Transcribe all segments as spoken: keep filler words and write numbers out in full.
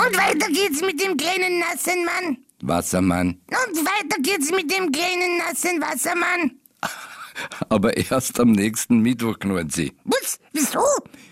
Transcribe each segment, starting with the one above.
Und weiter geht's mit dem kleinen nassen Mann. Wassermann. Und weiter geht's mit dem kleinen nassen Wassermann. Aber erst am nächsten Mittwoch, Knorzi. Was? Wieso?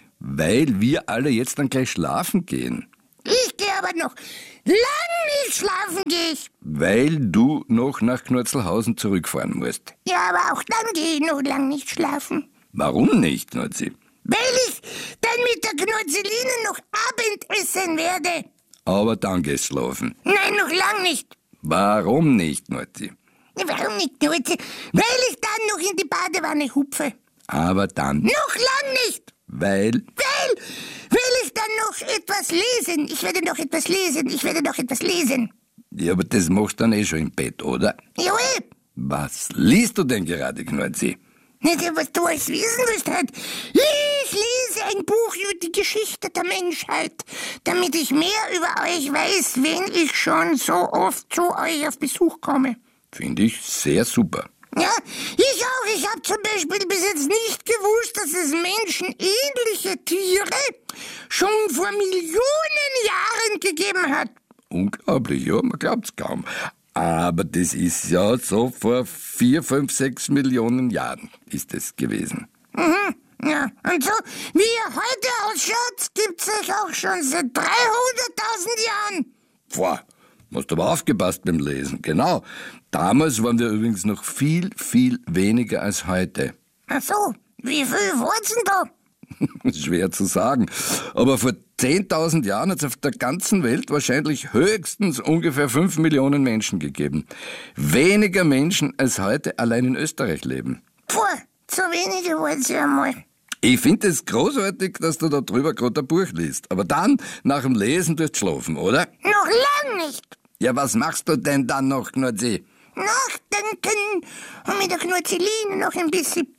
Weil wir alle jetzt dann gleich schlafen gehen. Ich gehe aber noch lang nicht schlafen, gehe ich. Weil du noch nach Knorzelhausen zurückfahren musst. Ja, aber auch dann gehe ich noch lang nicht schlafen. Warum nicht, Knorzi? Weil ich dann mit der Knorzeline noch Abendessen werde. Aber dann gehst schlafen. Nein, noch lang nicht. Warum nicht, Knorzi? Warum nicht, Knorzi? Weil ich dann noch in die Badewanne hupfe. Aber dann. Noch lang nicht. Weil. Weil, will ich dann noch etwas lesen. Ich werde noch etwas lesen. Ich werde noch etwas lesen. Ja, aber das machst du dann eh schon im Bett, oder? Ja, eh. Was liest du denn gerade, Knorzi? Nicht, was du alles wissen willst halt. Ich lese ein Buch über die Geschichte der Menschheit, damit ich mehr über euch weiß, wenn ich schon so oft zu euch auf Besuch komme. Finde ich sehr super. Ja, ich auch. Ich habe zum Beispiel bis jetzt nicht gewusst, dass es menschenähnliche Tiere schon vor Millionen Jahren gegeben hat. Unglaublich, ja, man glaubt's kaum. Aber das ist ja so vor vier, fünf, sechs Millionen Jahren ist es gewesen. Mhm, ja. Und so wie ihr heute ausschaut, gibt's euch auch schon seit dreihunderttausend Jahren. Boah, hast aber aufgepasst beim Lesen. Genau. Damals waren wir übrigens noch viel, viel weniger als heute. Ach so, wie viel war's denn da? Schwer zu sagen. Aber vor zehntausend Jahren hat es auf der ganzen Welt wahrscheinlich höchstens ungefähr fünf Millionen Menschen gegeben. Weniger Menschen als heute allein in Österreich leben. Puh, zu wenige waren's ja mal. Ich finde es großartig, dass du da drüber gerade ein Buch liest. Aber dann, nach dem Lesen, tust du schlafen, oder? Noch lang nicht. Ja, was machst du denn dann noch, Knorzi? Nachdenken und mit der Knorzeline noch ein bisschen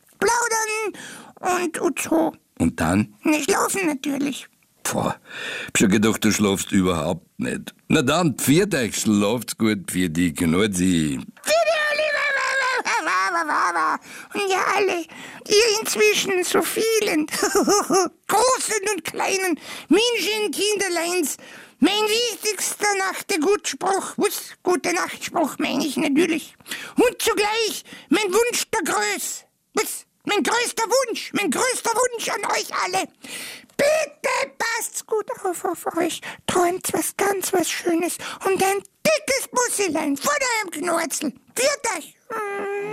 plaudern und, und so. Und dann? Ne, schlafen natürlich. Boah, hab schon gedacht, du schlafst überhaupt nicht. Na dann, pfiat euch, schlaft's gut, für die Knorzi. Und ja, alle, ihr inzwischen so vielen, großen und kleinen Menschenkinderleins, mein wichtigster Nachte-Gutspruch, was? Gute Nachtspruch meine ich natürlich. Und zugleich mein Wunsch der Größe. Was? Mein größter Wunsch, mein größter Wunsch an euch alle. Bitte passt's gut auf auf euch. Träumt was ganz was Schönes und ein dickes Busselein von eurem Knorzel. Viert euch.